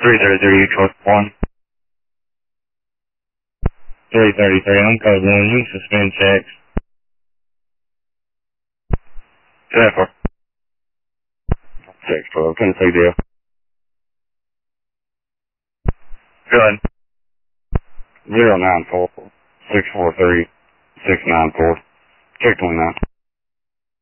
333, code 1. 333, I'm code 1. You can suspend checks. 2-4. 6-12, Tennessee deal. Go ahead. 094 643 694. Check 29.